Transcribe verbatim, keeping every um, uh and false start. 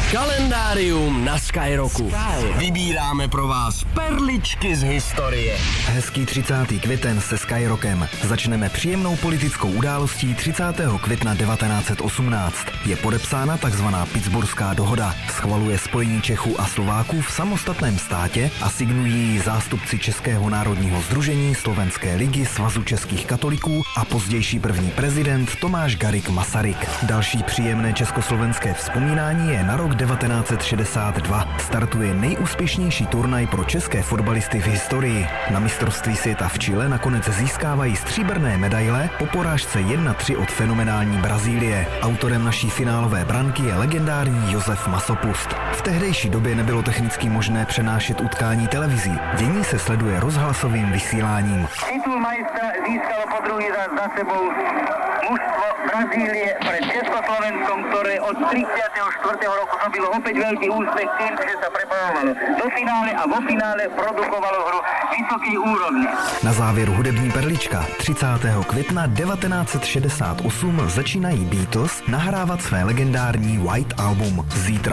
Kalendárium na Skyrocku. Vybíráme pro vás perličky z historie. Hezký třicátý květen se Skyrockem. Začneme příjemnou politickou událostí třicátého května devatenáct set osmnáct. Je podepsána takzvaná Pittsburghská dohoda. Schvaluje spojení Čechů a Slováků v samostatném státě a signují ji zástupci Českého národního sdružení, Slovenské ligy, Svazu českých katoliků a pozdější první prezident Tomáš Garrigue Masaryk. Další příjemné československé vzpomínání je na rok devatenáct set šedesát dva. Startuje nejúspěšnější turnaj pro české fotbalisty v historii. Na mistrovství světa v Chile nakonec získávají stříbrné medaile po porážce jedna tři od fenomenální Brazílie. Autorem naší finálové branky je legendární Josef Masopust. V tehdejší době nebylo technicky možné přenášet utkání televizí. Dění se sleduje rozhlasovým vysíláním. Titul majstra získalo po druhý raz za sebou mužstvo Brazílie pred Československom, ktoré od tridsiateho štvrtého roku robilo opäť veľký úspech tým, že sa prepravovalo do finále a vo finále produkovalo hru vysokej úrovni. Na závěr hudební perlička. třicátého května devatenáct set šedesát osm začínají Beatles nahrávat své legendární White Album. Zítra